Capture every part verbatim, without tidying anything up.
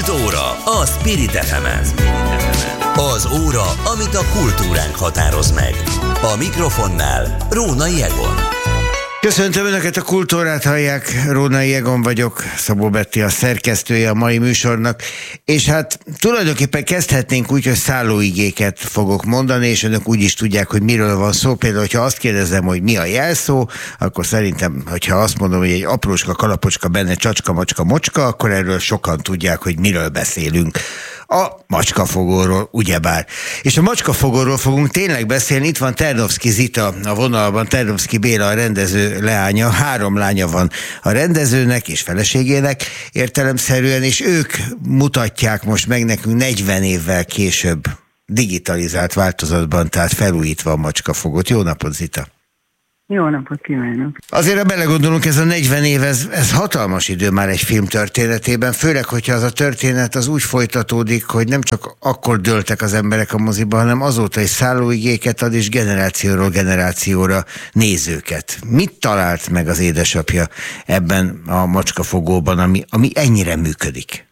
Kultúra a Spirit ef emen. Az óra, amit a kultúránk határoz meg. A mikrofonnál Rónai Egon. Köszöntöm Önöket, a Kultúrát hallják, Rónai Egon vagyok, Szabó Betti a szerkesztője a mai műsornak, és hát tulajdonképpen kezdhetnénk úgy, hogy szállóigéket fogok mondani, és Önök úgy is tudják, hogy miről van szó. Például, hogyha azt kérdezem, hogy mi a jelszó, akkor szerintem, hogyha azt mondom, hogy egy apróska, kalapocska, benne csacska, macska, mocska, akkor erről sokan tudják, hogy miről beszélünk. A macskafogóról, ugyebár. És a macskafogóról fogunk tényleg beszélni. Itt van Ternovszky Zita a vonalban, Ternovszky Béla a rendező leánya. Három lánya van a rendezőnek és feleségének értelemszerűen, és ők mutatják most meg nekünk negyven évvel később digitalizált változatban, tehát felújítva a macskafogót. Jó napot, Zita! Jó napot kívánok! Azért, ha belegondolunk, ez a negyven év, ez, ez hatalmas idő már egy film történetében, főleg, hogyha az a történet az úgy folytatódik, hogy nem csak akkor dőltek az emberek a moziba, hanem azóta is szállóigéket ad, és generációról generációra nézőket. Mit talált meg az édesapja ebben a macskafogóban, ami, ami ennyire működik?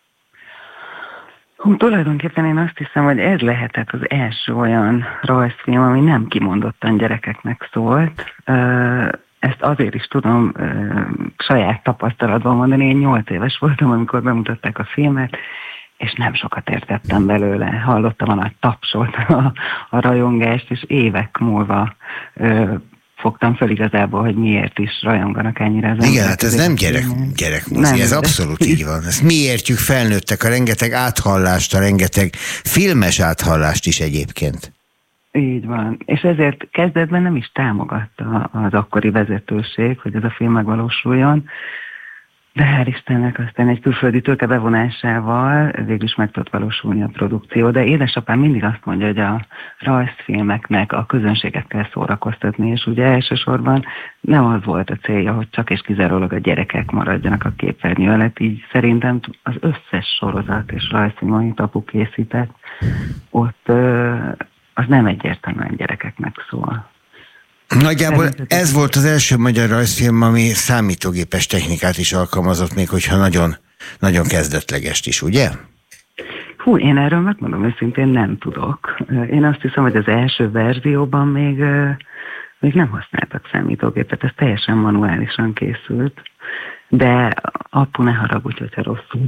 Hú, tulajdonképpen én azt hiszem, hogy ez lehetett az első olyan rajzfilm, ami nem kimondottan gyerekeknek szólt. Ezt azért is tudom saját tapasztalatban mondani. Én nyolc éves voltam, amikor bemutatták a filmet, és nem sokat értettem belőle. Hallottam a nagy tapsot, a, a rajongást, és évek múlva fogtam föl igazából, hogy miért is rajonganak ennyire az Igen, hát ez nem gyerek, gyerekmozi, ez abszolút így van. Ezt mi értjük, felnőttek, a rengeteg áthallást, a rengeteg filmes áthallást is egyébként. Így van. És ezért kezdetben nem is támogatta az akkori vezetőség, hogy ez a film megvalósuljon, de hál' Istennek aztán egy külföldi tőke bevonásával végül is meg tudott valósulni a produkció. De édesapám mindig azt mondja, hogy a rajzfilmeknek a közönséget kell szórakoztatni, és ugye elsősorban nem az volt a célja, hogy csak és kizárólag a gyerekek maradjanak a képernyő előtt. Így szerintem az összes sorozat és rajzfilm, amit apu készített, ott az nem egyértelműen gyerekeknek szól. Nagyjából ez volt az első magyar rajzfilm, ami számítógépes technikát is alkalmazott, még hogyha nagyon, nagyon kezdetlegest is, ugye? Hú, én erről megmondom őszintén nem tudok. Én azt hiszem, hogy az első verzióban még, még nem használtak számítógépet, ez teljesen manuálisan készült. De apu, ne haragudj, hogyha rosszul.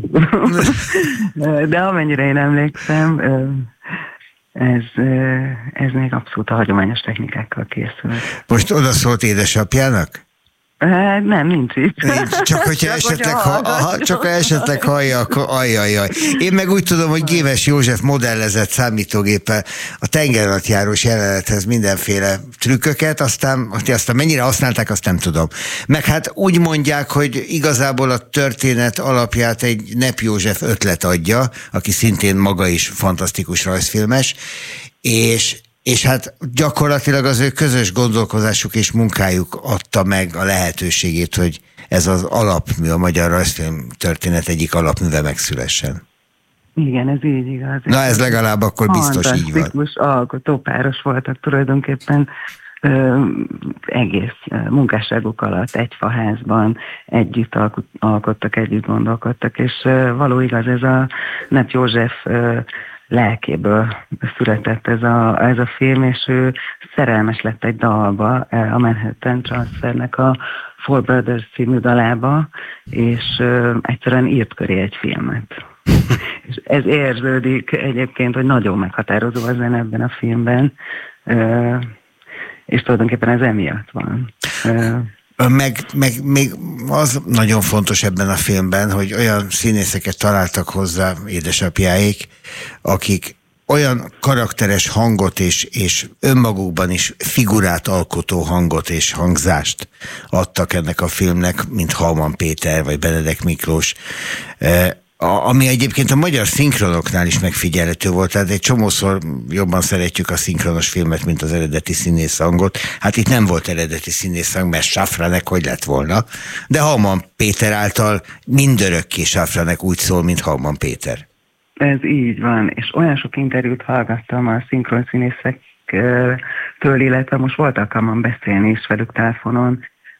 De amennyire én emlékszem, Ez, ez még abszolút a hagyományos technikákkal készült. Most odaszólt édesapjának? E, nem, nincs itt. Nincs, csak hogyha esetleg, ha, aha, csak ha esetleg hallja, akkor ajjajjaj. Én meg úgy tudom, hogy Géves József modellezett számítógéppel a tengeralattjárós jelenethez mindenféle trükköket, aztán, aztán mennyire használták, azt nem tudom. Meg hát úgy mondják, hogy igazából a történet alapját egy Nepp József ötlet adja, aki szintén maga is fantasztikus rajzfilmes, és És hát gyakorlatilag az ő közös gondolkozásuk és munkájuk adta meg a lehetőségét, hogy ez az alapmű, a magyar rajzfilm történet egyik alapműve megszülessen. Igen, ez így igaz. Na ez legalább akkor biztos így van. Fantasztikus alkotópáros voltak tulajdonképpen, ö, egész munkásságuk alatt egy faházban együtt alkottak, együtt gondolkodtak, és ö, való igaz, ez a Nepp József ö, lelkéből született ez a, ez a film, és ő szerelmes lett egy dalba, a Manhattan Transfernek a Four Brothers című dalába, és uh, egyszerűen írt köré egy filmet. És ez érződik egyébként, hogy nagyon meghatározó a zene ebben a filmben, uh, és tulajdonképpen ez emiatt van. Uh, Meg, meg még az nagyon fontos ebben a filmben, hogy olyan színészeket találtak hozzá édesapjáik, akik olyan karakteres hangot és, és önmagukban is figurát alkotó hangot és hangzást adtak ennek a filmnek, mint Hallman Péter vagy Benedek Miklós, A, ami egyébként a magyar szinkronoknál is megfigyelhető volt, tehát egy csomószor jobban szeretjük a szinkronos filmet, mint az eredeti színészhangot. Hát itt nem volt eredeti színészhang, mert Safranek hogy lett volna, de Hallman Péter által mindörökké Safranek úgy szól, mint Hallman Péter. Ez így van, és olyan sok interjút hallgattam a szinkron színészektől, illetve most volt alkalmam beszélni is velük telefonon,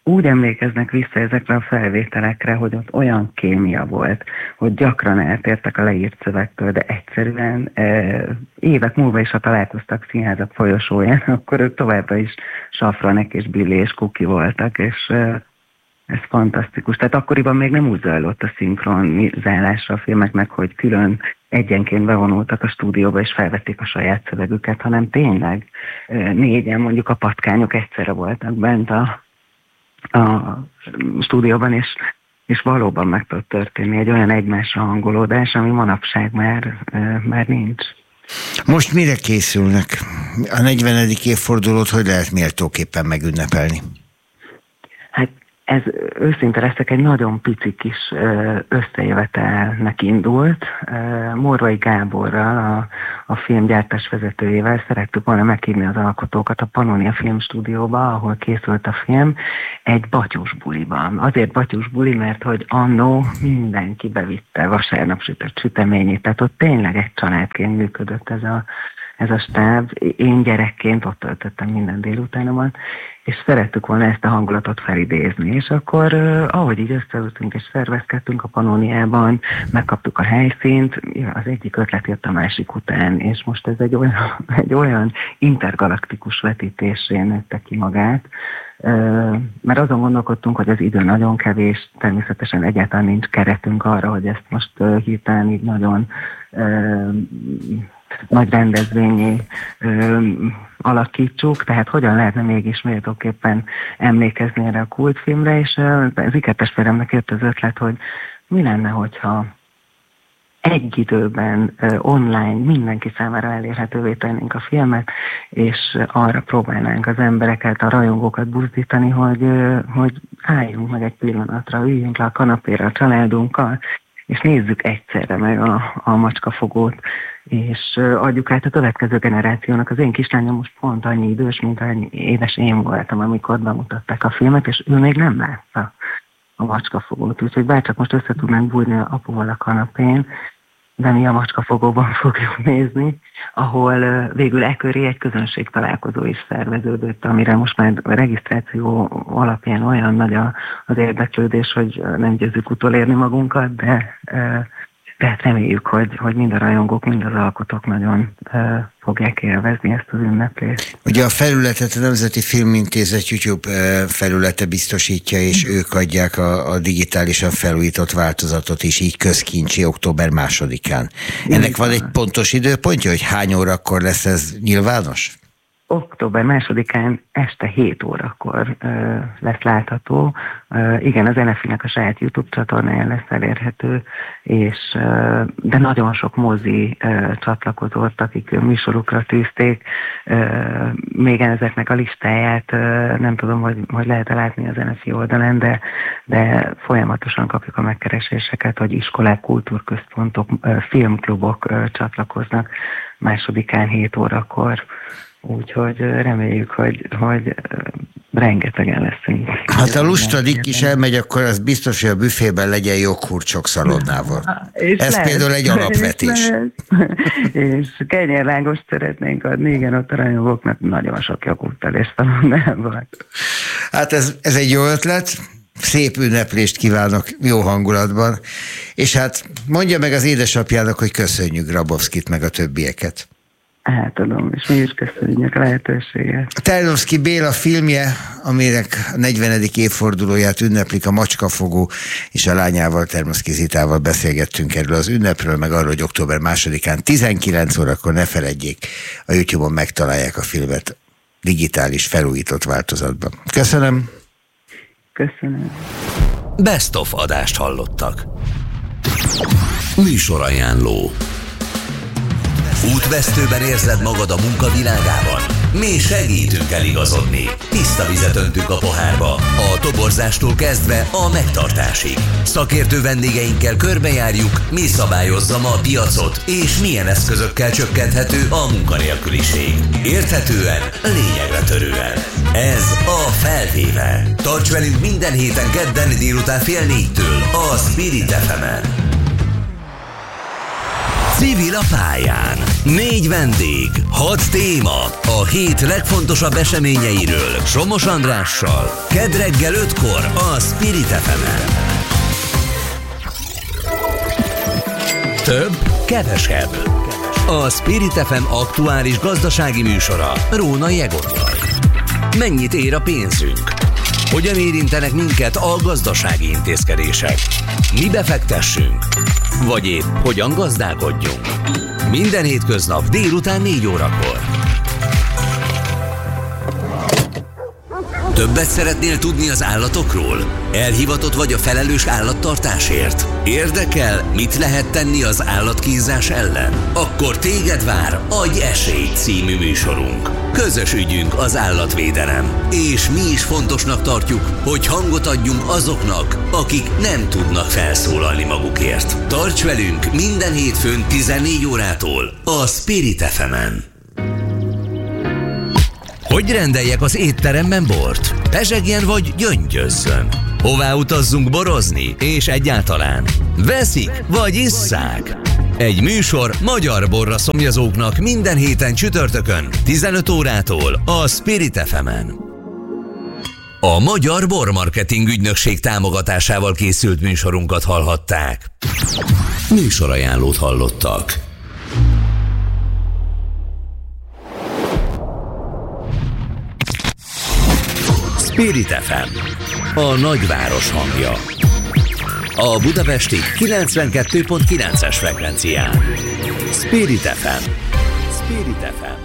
úgy emlékeznek vissza ezekre a felvételekre, hogy ott olyan kémia volt, hogy gyakran eltértek a leírt szövegtől, de egyszerűen e, évek múlva is, ha találkoztak színházak folyosóján, akkor ők továbbra is Safranek és Billy és Kuki voltak, és e, ez fantasztikus. Tehát akkoriban még nem úgy zajlott a szinkronizálásra a filmeknek, hogy külön egyenként bevonultak a stúdióba és felvették a saját szövegüket, hanem tényleg e, négyen, mondjuk a patkányok egyszerre voltak bent a a stúdióban, és, és valóban meg tud történni egy olyan egymásra hangolódás, ami manapság már, már nincs. Most mire készülnek? A negyvenedik évfordulót hogy lehet méltóképpen megünnepelni? Hát ez őszinte leszek, egy nagyon pici kis összejövetelnek indult. Morvai Gáborral, a, a filmgyártás vezetőjével szerettük volna meghívni az alkotókat a Pannonia Filmstúdióba, ahol készült a film, egy batyús buliban. Azért batyús buli, mert hogy annó mindenki bevitte vasárnap sütött süteményét, tehát ott tényleg egy családként működött ez a ez a stáb. Én gyerekként ott töltöttem minden délutánomat, és szerettük volna ezt a hangulatot felidézni. És akkor, ahogy így összeültünk és szervezkedtünk a Pannoniában, megkaptuk a helyszínt, az egyik ötlet jött a másik után, és most ez egy olyan, egy olyan intergalaktikus vetítésén nőtte ki magát, mert azon gondolkodtunk, hogy az idő nagyon kevés, természetesen egyáltalán nincs keretünk arra, hogy ezt most hirtelen így nagyon nagy rendezvényé ö, alakítsuk, tehát hogyan lehetne mégis méltóképpen emlékezni erre a kultfilmre, és az ikertestvéremnek jött az ötlet, hogy mi lenne, hogyha egy időben ö, online mindenki számára elérhetővé tennénk a filmet, és arra próbálnánk az embereket, a rajongókat buzdítani, hogy, ö, hogy álljunk meg egy pillanatra, üljünk le a kanapéra a családunkkal, és nézzük egyszerre meg a, a macskafogót, és adjuk át a következő generációnak. Az én kislányom most pont annyi idős, mint annyi éves én voltam, amikor bemutatták a filmet, és ő még nem látta a macskafogót. Úgyhogy bárcsak most össze tudnánk bújni apuval a kanapén, de mi a macskafogóban fogjuk nézni, ahol végül e köré egy közönség találkozó is szerveződött, amire most már a regisztráció alapján olyan nagy az érdeklődés, hogy nem győzzük utolérni magunkat, de tehát reméljük, hogy, hogy mind a rajongók, mind az alkotók nagyon uh, fogják élvezni ezt az ünneplést. Ugye a felületet a Nemzeti Filmintézet YouTube felülete biztosítja, és mm. ők adják a, a digitálisan felújított változatot is, így közkincsi október másodikán. Ennek van egy pontos időpontja, hogy hány órakor lesz ez nyilvános? október másodikán este hét órakor ö, lesz látható. Ö, igen, az en ef i-nek a saját YouTube csatornáján lesz elérhető, és, ö, de nagyon sok mozi ö, csatlakozott, akik műsorukra tűzték. Ö, még ezeknek a listáját ö, nem tudom, hogy, hogy lehet-e látni az en ef i oldalán, de, de folyamatosan kapjuk a megkereséseket, hogy iskolák, kultúrközpontok, ö, filmklubok ö, csatlakoznak másodikán hét órakor. Úgyhogy reméljük, hogy, hogy rengetegen leszünk. Hát a lustadik is elmegy, akkor az biztos, hogy a büfében legyen joghurtsok szalonnával. Ez lesz, például egy alapvetés. És kenyérlágost szeretnénk adni, igen, ott a rajongóknak nagyon sok joghurttal és szalonnával. Hát ez, ez egy jó ötlet. Szép ünneplést kívánok, jó hangulatban. És hát mondja meg az édesapjának, hogy köszönjük Grabowskit meg a többieket. Átadom, és mi is köszönjük a lehetőséget. A Tarnowski Béla filmje, aminek a negyvenedik évfordulóját ünneplik, a Macskafogó, és a lányával, Tarnowski Zitával beszélgettünk erről az ünnepről, meg arról, hogy október másodikán tizenkilenc órakor ne feledjék, a YouTube-on megtalálják a filmet digitális, felújított változatban. Köszönöm. Köszönöm. Best of adást hallottak. Műsorajánló. Útvesztőben érzed magad a munkavilágában? Mi segítünk eligazodni. Tiszta vizet öntünk a pohárba, a toborzástól kezdve a megtartásig. Szakértő vendégeinkkel körbejárjuk, mi szabályozza ma a piacot, és milyen eszközökkel csökkenthető a munkanélküliség. Érthetően, lényegre törően. Ez a Felvéve. Tarts velünk minden héten kedden délután fél négytől a Spirit ef emen. Civil a pályán. Négy vendég, hat téma. A hét legfontosabb eseményeiről Somos Andrással. Kedd reggel ötkor a Spirit ef emen. Több, kevesebb. A Spirit ef em aktuális gazdasági műsora Rónai Egonnal. Mennyit ér a pénzünk? Hogyan érintenek minket a gazdasági intézkedések? Mi befektessünk? Vagy épp hogyan gazdálkodjunk? Minden hétköznap délután négy órakor. Többet szeretnél tudni az állatokról? Elhivatott vagy a felelős állattartásért? Érdekel, mit lehet tenni az állatkínzás ellen? Akkor téged vár Adj esélyt című műsorunk. Közös ügyünk az állatvédelem, és mi is fontosnak tartjuk, hogy hangot adjunk azoknak, akik nem tudnak felszólalni magukért. Tarts velünk minden hétfőn tizennégy órától a Spirit ef emen. Hogy rendeljek az étteremben bort? Pezsegjen vagy gyöngyözzön? Hová utazzunk borozni? És egyáltalán veszik vagy isszák? Egy műsor magyar borra szomjazóknak minden héten csütörtökön tizenöt órától a Spirit ef emen. A Magyar Bormarketing Ügynökség támogatásával készült műsorunkat hallhatták. Műsorajánlót hallottak. Spirit ef em, a nagyváros hangja. A budapesti kilencvenkettő pont kilences frekvencián. Spirit ef em. Spirit ef em.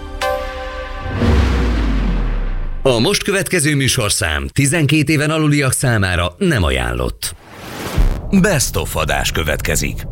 A most következő műsorszám tizenkét éven aluliak számára nem ajánlott. Best of adás következik.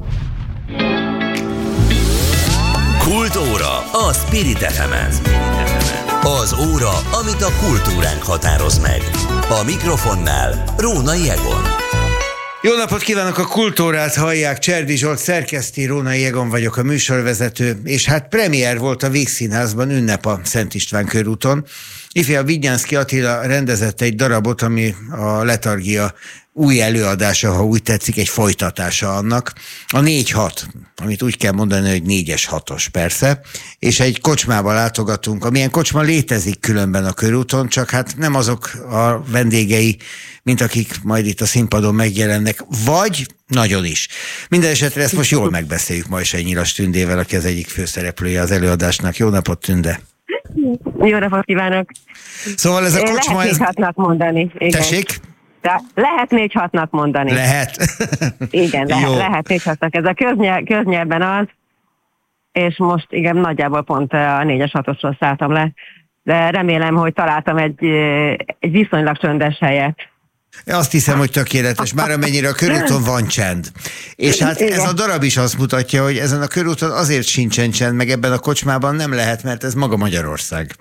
Kultóra a Spirit ef emen. Az óra, amit a kultúránk határoz meg. A mikrofonnál Rónai Egon. Jó napot kívánok, a Kultúrát hallják, Cserdi Zsolt szerkeszti, Rónai Egon vagyok, a műsorvezető, és hát premier volt a Vígszínházban, ünnep a Szent István körúton. Ifjabb Vidnyánszky Attila rendezett egy darabot, ami a Letargia új előadása, ha úgy tetszik, egy folytatása annak. A négy hat, amit úgy kell mondani, hogy négyes hatos persze, és egy kocsmába látogatunk, amilyen kocsma létezik különben a körúton, csak hát nem azok a vendégei, mint akik majd itt a színpadon megjelennek, vagy nagyon is. Minden esetre ezt most jól megbeszéljük Majsai Nyilas Tündével, aki az egyik főszereplője az előadásnak. Jó napot, Tünde! Jó napot kívánok! Szóval ez a kocsma... Lehet ez... négy hatnak mondani. Igen. Tessék? De lehet négy hatnak mondani. Lehet. Igen, lehet, lehet négy hatnak. Ez a köznyel, köznyelben az, és most igen, nagyjából pont a négyes hatosról szálltam le, de remélem, hogy találtam egy, egy viszonylag csöndes helyet. Azt hiszem, hogy tökéletes, már amennyire a körúton van csend. És hát igen, ez a darab is azt mutatja, hogy ezen a körúton azért sincsen csend, meg ebben a kocsmában nem lehet, mert ez maga Magyarország.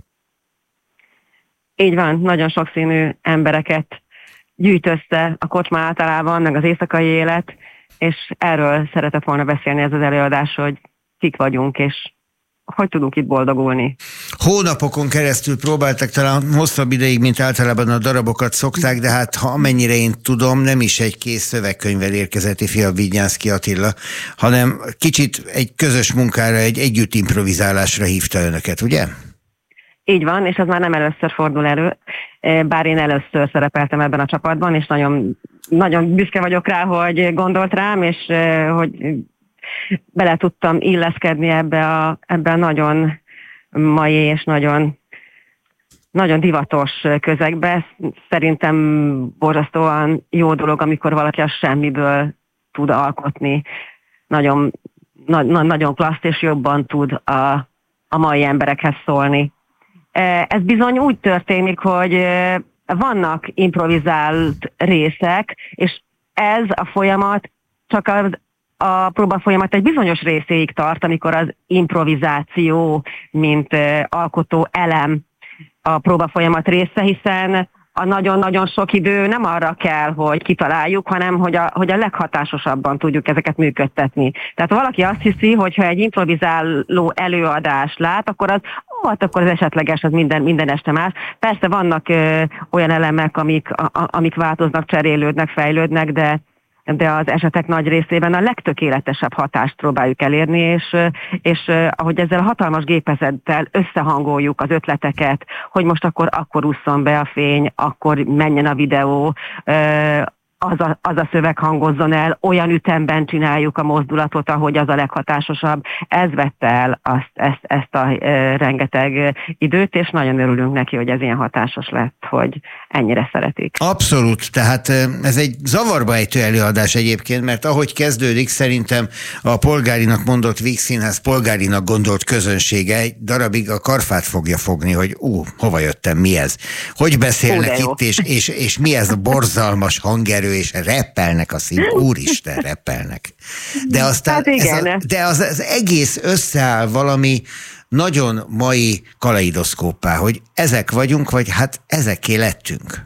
Így van, nagyon sokszínű embereket gyűjt össze a kocsma általában, meg az éjszakai élet, és erről szeretett volna beszélni ez az előadás, hogy kik vagyunk, és hogy tudunk itt boldogulni. Hónapokon keresztül próbáltak, talán hosszabb ideig, mint általában a darabokat szokták, de hát ha amennyire én tudom, nem is egy kész szövegkönyvvel érkezett ifjabb Vidnyánszky Attila, hanem kicsit egy közös munkára, egy együtt improvizálásra hívta önöket, ugye? Így van, és ez már nem először fordul elő, bár én először szerepeltem ebben a csapatban, és nagyon, nagyon büszke vagyok rá, hogy gondolt rám, és hogy bele tudtam illeszkedni ebbe a, ebbe a nagyon mai és nagyon, nagyon divatos közegbe. Szerintem borzasztóan jó dolog, amikor valaki a semmiből tud alkotni. Nagyon, na, na, nagyon klassz és jobban tud a, a mai emberekhez szólni. Ez bizony úgy történik, hogy vannak improvizált részek, és ez a folyamat csak az a próba folyamat egy bizonyos részéig tart, amikor az improvizáció, mint alkotó elem a próba folyamat része, hiszen a nagyon-nagyon sok idő nem arra kell, hogy kitaláljuk, hanem hogy a, hogy a leghatásosabban tudjuk ezeket működtetni. Tehát valaki azt hiszi, hogy ha egy improvizáló előadást lát, akkor az, ó, hát akkor az esetleges, az minden, minden este más. Persze vannak ö, olyan elemek, amik, a, a, amik változnak, cserélődnek, fejlődnek, de de az esetek nagy részében a legtökéletesebb hatást próbáljuk elérni, és, és ahogy ezzel a hatalmas gépezettel összehangoljuk az ötleteket, hogy most akkor, akkor ússzon be a fény, akkor menjen a videó, az a, az a szöveg hangozzon el, olyan ütemben csináljuk a mozdulatot, ahogy az a leghatásosabb. Ez vette el azt, ezt, ezt a e, rengeteg időt, és nagyon örülünk neki, hogy ez ilyen hatásos lett, hogy ennyire szeretik. Abszolút, tehát ez egy zavarba ejtő előadás egyébként, mert ahogy kezdődik, szerintem a polgárinak mondott Vígszínház polgárinak gondolt közönsége egy darabig a karfát fogja fogni, hogy ú, hova jöttem, mi ez? Hogy beszélnek Ó, itt, és, és, és mi ez a borzalmas hangerő, és reppelnek a szín, úristen, reppelnek. De aztán hát ez a, de az, az egész összeáll valami nagyon mai kaleidoszkóppá, hogy ezek vagyunk, vagy hát ezeké lettünk.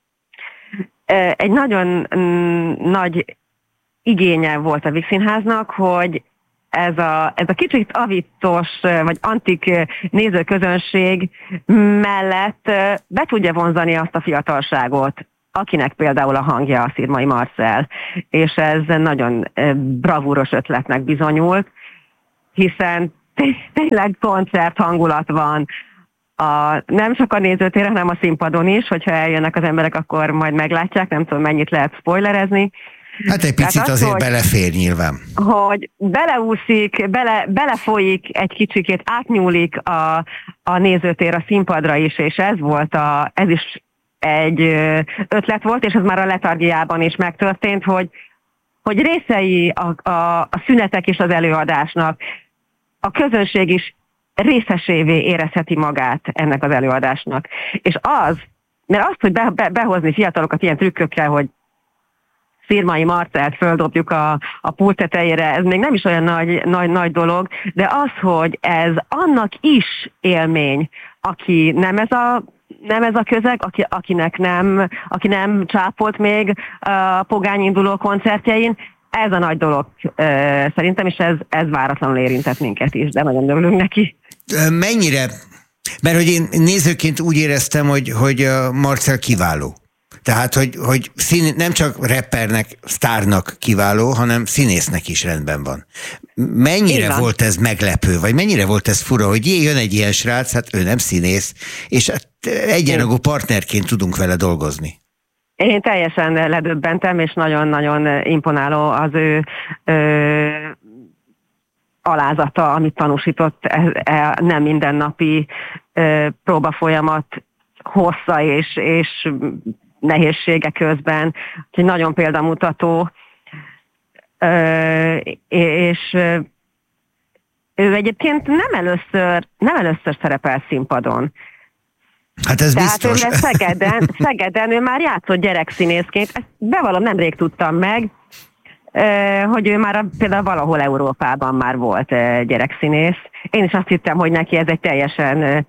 Egy nagyon mm, nagy igénye volt a Vígszínháznak, hogy ez a, ez a kicsit avittos, vagy antik nézőközönség mellett be tudja vonzani azt a fiatalságot, akinek például a hangja a Szirmai Marcell, és ez nagyon bravúros ötletnek bizonyult, hiszen tényleg koncert hangulat van, a, nem csak a nézőtéren, hanem a színpadon is, hogyha eljönnek az emberek, akkor majd meglátják, nem tudom, mennyit lehet spoilerezni. Hát egy picit az, azért hogy, belefér nyilván. Hogy beleúszik, bele, belefolyik egy kicsikét, átnyúlik a, a nézőtér a színpadra is, és ez volt a, ez is egy ötlet volt, és ez már a letargiában is megtörtént, hogy, hogy részei a, a, a szünetek és az előadásnak, a közönség is részesévé érezheti magát ennek az előadásnak. És az, mert azt, hogy be, be, behozni fiatalokat ilyen trükkökkel, hogy Szirmai Marcellt földobjuk a, a pult tetejére, ez még nem is olyan nagy, nagy, nagy dolog, de az, hogy ez annak is élmény, aki nem ez a nem ez a közeg, aki, akinek nem, aki nem csápolt még a Pogány induló koncertjein, ez a nagy dolog szerintem, és ez, ez váratlanul érintett minket is, de nagyon örülünk neki. Mennyire? Mert hogy én nézőként úgy éreztem, hogy, hogy a Marcell kiváló. Tehát, hogy, hogy szín, nem csak rappernek, sztárnak kiváló, hanem színésznek is rendben van. Mennyire volt ez meglepő, vagy mennyire volt ez fura, hogy jé, jön egy ilyen srác, hát ő nem színész, és egyenrangú partnerként tudunk vele dolgozni. Én teljesen ledöbbentem, és nagyon-nagyon imponáló az ő ö, alázata, amit tanúsított, e, e, nem mindennapi ö, próbafolyamat hossza és, és nehézsége közben, úgyhogy nagyon példamutató, ö, és ő egyébként nem először, nem először szerepel színpadon. Hát ez Tehát biztos. ő Szegeden, Szegeden ő már játszott gyerekszínészként, ezt bevallom, nemrég tudtam meg, hogy ő már például valahol Európában már volt gyerekszínész. Én is azt hittem, hogy neki ez egy teljesen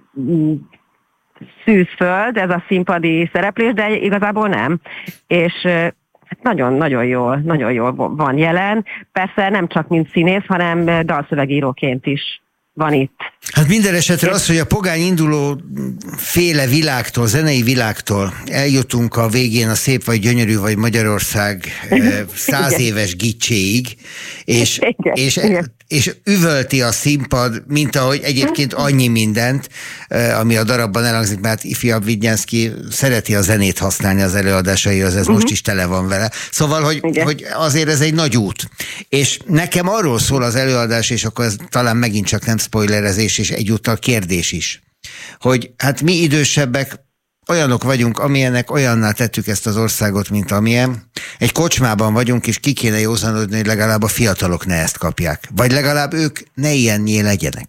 szűzföld, ez a színpadi szereplés, de igazából nem. És nagyon-nagyon jól, nagyon jól van jelen. Persze nem csak mint színész, hanem dalszövegíróként is van itt. Hát minden esetre az, hogy a Pogány induló féle világtól, zenei világtól eljutunk a végén a Szép vagy gyönyörű vagy Magyarország száz éves gicséig, és, és, és üvölti a színpad, mint ahogy egyébként annyi mindent, ami a darabban elhangzik, mert ifjabb Vidnyánszky szereti a zenét használni az előadásaihoz, ez uh-huh. most is tele van vele. Szóval, hogy, hogy azért ez egy nagy út. És nekem arról szól az előadás, és akkor ez talán megint csak nem spoilerezés, és egyúttal kérdés is, hogy hát mi idősebbek olyanok vagyunk, amilyenek, olyanná tettük ezt az országot, mint amilyen. Egy kocsmában vagyunk, és ki kéne józanodni, hogy legalább a fiatalok ne ezt kapják. Vagy legalább ők ne ilyennyé legyenek.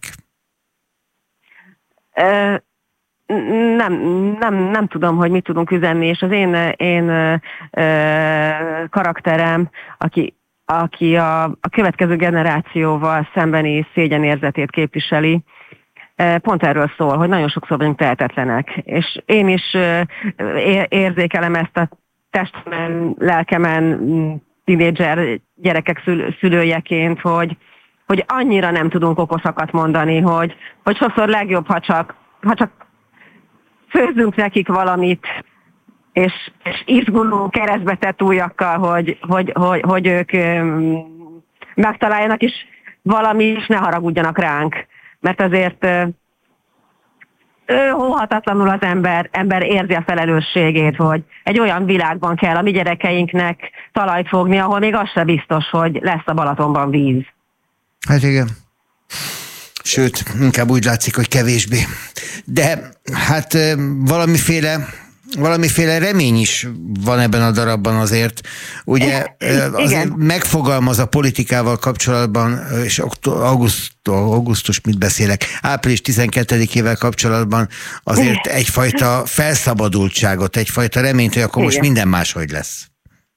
Uh, nem, nem, nem tudom, hogy mit tudunk üzenni, és az én, én uh, karakterem, aki aki a, a következő generációval szembeni szégyenérzetét képviseli, pont erről szól, hogy nagyon sokszor vagyunk tehetetlenek. És én is érzékelem ezt a testemen, lelkemen, tínédzser gyerekek szül, szülőjeként, hogy, hogy annyira nem tudunk okosakat mondani, hogy, hogy sokszor legjobb, ha csak, ha csak főzzünk nekik valamit, és, és izguló keresztbetett ujjakkal, hogy, hogy, hogy, hogy ők megtaláljanak, és valami is ne haragudjanak ránk. Mert azért ő óhatatlanul az ember, ember érzi a felelősségét, hogy egy olyan világban kell a mi gyerekeinknek talajt fogni, ahol még az se biztos, hogy lesz a Balatonban víz. Hát igen. Sőt, inkább úgy látszik, hogy kevésbé. De hát valamiféle valamiféle remény is van ebben a darabban azért. Ugye azért megfogalmaz a politikával kapcsolatban, és auguszt, augusztus, mit beszélek, április tizenkettedikével kapcsolatban azért egyfajta felszabadultságot, egyfajta reményt, hogy akkor igen. Most minden máshogy lesz.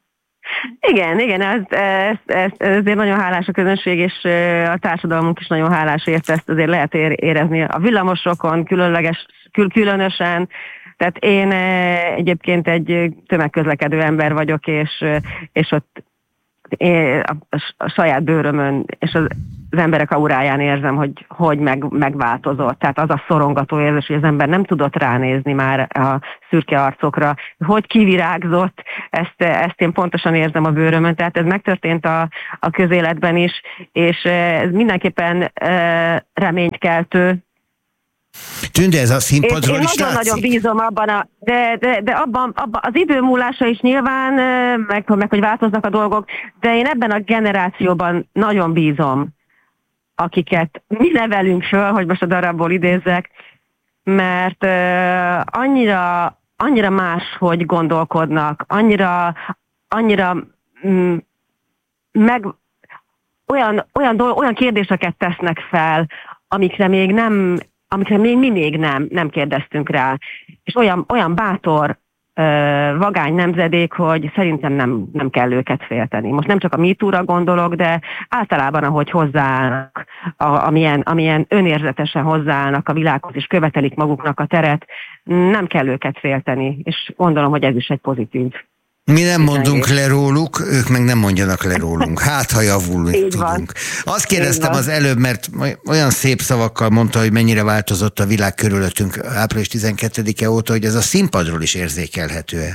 Igen, igen, ez, ez, ez, ezért nagyon hálás a közönség, és a társadalmunk is nagyon hálás érte, ezt azért lehet érezni a villamosokon, különleges, kül, különösen. Tehát én egyébként egy tömegközlekedő ember vagyok, és, és ott én a, a saját bőrömön és az, az emberek auráján érzem, hogy, hogy meg, megváltozott. Tehát az a szorongató érzés, hogy az ember nem tudott ránézni már a szürke arcokra, hogy kivirágzott, ezt, ezt én pontosan érzem a bőrömön. Tehát ez megtörtént a, a közéletben is, és ez mindenképpen reménykeltő. Tünde, ez a színpadról én, is én nagyon-nagyon bízom abban, a, de, de, de abban, abban az idő múlása is nyilván, meg, meg hogy változnak a dolgok, de én ebben a generációban nagyon bízom, akiket mi nevelünk föl, hogy most a darabból idézzek, mert uh, annyira, annyira máshogy gondolkodnak, annyira, annyira mm, meg olyan, olyan, dolg, olyan kérdéseket tesznek fel, amikre még nem amikre még mi még nem, nem kérdeztünk rá. És olyan, olyan bátor, vagány nemzedék, hogy szerintem nem, nem kell őket félteni. Most nem csak a MeToo-ra gondolok, de általában, ahogy hozzáállnak, a, amilyen, amilyen önérzetesen hozzáállnak a világhoz, és követelik maguknak a teret, nem kell őket félteni. És gondolom, hogy ez is egy pozitív. Mi nem mondunk le róluk, ők meg nem mondjanak le rólunk. Hát, ha javulni Így tudunk. van. Azt kérdeztem az előbb, mert olyan szép szavakkal mondta, hogy mennyire változott a világ körülöttünk április tizenkettedike óta, hogy ez a színpadról is érzékelhető-e?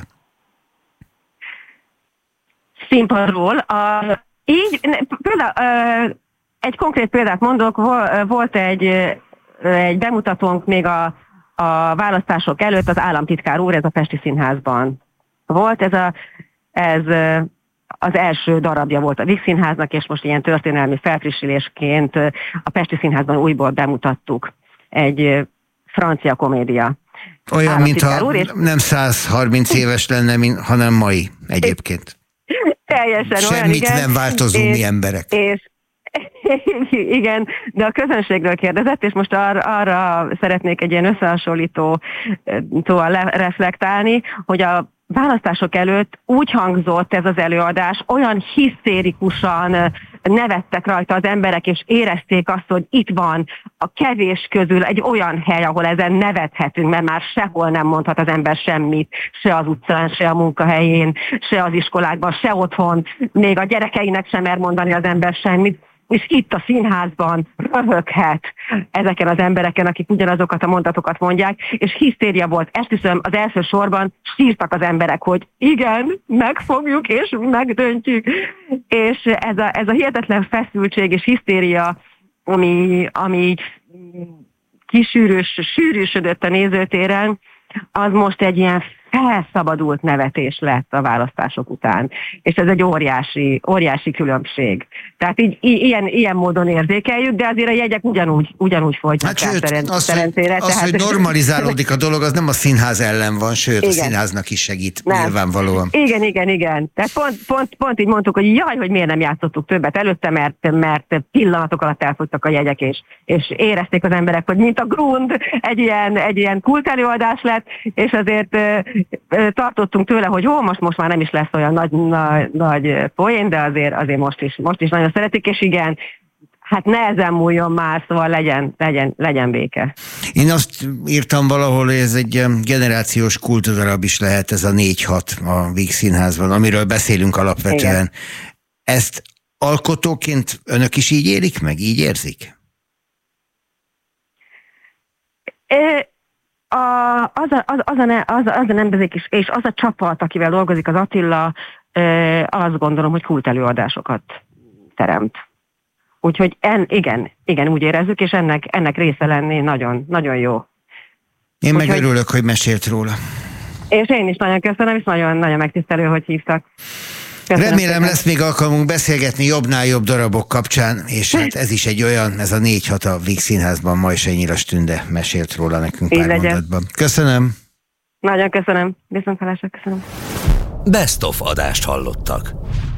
Színpadról? A, így, például, egy konkrét példát mondok, volt egy, egy bemutatónk még a, a választások előtt, az államtitkár úr, ez a Pesti Színházban volt, ez, a, ez az első darabja volt a Víg Színháznak, és most ilyen történelmi felfrissülésként a Pesti Színházban újból bemutattuk. Egy francia komédia. Olyan, mintha és... nem száz harminc éves lenne, hanem mai egyébként. Teljesen Semmit olyan, igen. nem változunk mi emberek. És igen, de a közönségről kérdezett, és most arra, arra szeretnék egy ilyen összehasonlítóval reflektálni, hogy a választások előtt úgy hangzott ez az előadás, olyan hisztérikusan nevettek rajta az emberek, és érezték azt, hogy itt van a kevés közül egy olyan hely, ahol ezen nevethetünk, mert már sehol nem mondhat az ember semmit, se az utcán, se a munkahelyén, se az iskolákban, se otthon, még a gyerekeinek sem mer mondani az ember semmit, és itt a színházban röhöghet ezeken az embereken, akik ugyanazokat a mondatokat mondják, és hisztéria volt. Esküszöm, az első sorban sírtak az emberek, hogy igen, megfogjuk és megdöntjük. És ez a, ez a hihetetlen feszültség és hisztéria, ami, ami így kisűrűs, sűrűsödött a nézőtéren, az most egy ilyen felszabadult nevetés lett a választások után. És ez egy óriási, óriási különbség. Tehát így, ilyen, ilyen módon érzékeljük, de azért a jegyek ugyanúgy, ugyanúgy folytnak. Hát sőt, az, szerencsére, az, tehát... hogy normalizálódik a dolog, az nem a színház ellen van, sőt, igen. A színháznak is segít, nem. Nyilvánvalóan. Igen, igen, igen. Tehát pont, pont, pont így mondtuk, hogy jaj, hogy miért nem játszottuk többet előtte, mert, mert pillanatok alatt elfogytak a jegyek, és, és érezték az emberek, hogy mint a Grund, egy ilyen, egy ilyen kultelőadás lett, és azért tartottunk tőle, hogy jó, most, most már nem is lesz olyan nagy, nagy, nagy poén, de azért, azért most, is, most is nagyon szeretik, és igen, hát nehezen múljon már, szóval legyen, legyen, legyen béke. Én azt írtam valahol, hogy ez egy generációs kultdarab is lehet, ez a négy hat a Víg Színházban, amiről beszélünk alapvetően. Igen. Ezt alkotóként önök is így élik meg, így érzik? É- a, az, a, az, az, a, az, a, az a nemzedék is, és az a csapat, akivel dolgozik az Attila, azt gondolom, hogy kultelőadásokat teremt. Úgyhogy en, igen, igen, úgy érezzük, és ennek, ennek része lenni nagyon, nagyon jó. Én Úgyhogy, meg örülök, hogy mesélt róla. És én is nagyon köszönöm, és nagyon, nagyon megtisztelő, hogy hívtak. Köszönöm Remélem szépen. lesz még alkalmunk beszélgetni jobbnál jobb darabok kapcsán, és hát ez is egy olyan, ez a négy hat a Víg Színházban, Majsai Nyilas Tünde mesélt róla nekünk Így pár legyen. mondatban. Köszönöm. Nagyon köszönöm. Viszontlátásra, köszönöm. Best of adást hallottak.